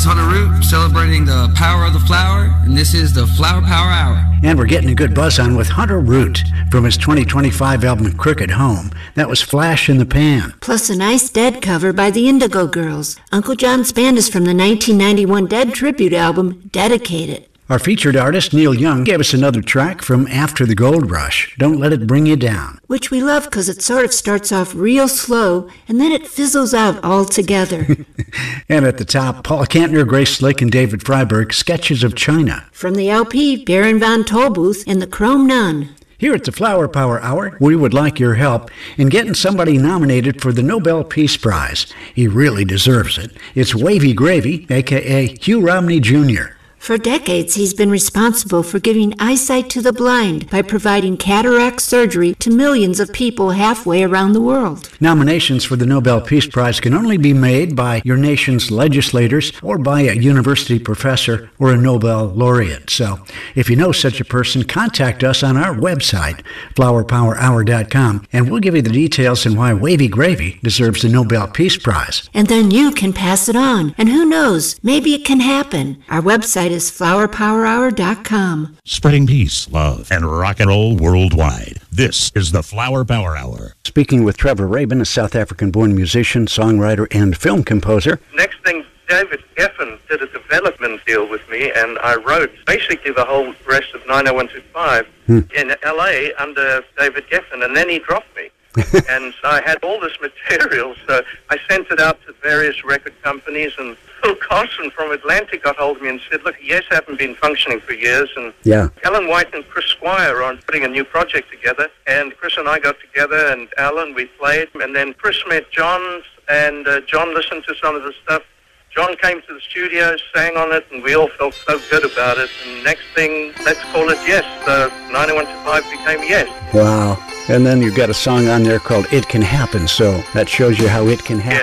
is Hunter Root, celebrating the power of the flower, and this is the Flower Power Hour. And we're getting a good buzz on with Hunter Root from his 2025 album Crooked Home. That was Flash in the Pan. Plus a nice Dead cover by the Indigo Girls. Uncle John's band is from the 1991 Dead tribute album, Dedicated. Our featured artist, Neil Young, gave us another track from After the Gold Rush, Don't Let It Bring You Down. Which we love because it sort of starts off real slow, and then it fizzles out altogether. And at the top, Paul Kantner, Grace Slick, and David Freiberg, Sketches of China. From the LP, Baron von Tolbooth and the Chrome Nun. Here at the Flower Power Hour, we would like your help in getting somebody nominated for the Nobel Peace Prize. He really deserves it. It's Wavy Gravy, a.k.a. Hugh Romney Jr. For decades, he's been responsible for giving eyesight to the blind by providing cataract surgery to millions of people halfway around the world. Nominations for the Nobel Peace Prize can only be made by your nation's legislators or by a university professor or a Nobel laureate. So if you know such a person, contact us on our website, flowerpowerhour.com, and we'll give you the details on why Wavy Gravy deserves the Nobel Peace Prize. And then you can pass it on. And who knows, maybe it can happen. Our website is flowerpowerhour.com. Spreading peace, love, and rock and roll worldwide. This is the Flower Power Hour. Speaking with Trevor Rabin, a South African-born musician, songwriter, and film composer. Next thing, David Geffen did a development deal with me, and I wrote basically the whole rest of 90125 in L.A. under David Geffen, and then he dropped me. And so I had all this material, so I sent it out to various record companies, and Phil Carson from Atlantic got hold of me and said, look, Yes haven't been functioning for years, and Alan White and Chris Squire are putting a new project together, and Chris and I got together, and Alan, we played, and then Chris met John, and John listened to some of the stuff. John came to the studio, sang on it, and we all felt so good about it, and next thing, let's call it Yes. The 90125 became Yes. Wow. And then you've got a song on there called It Can Happen, so that shows you how it can happen.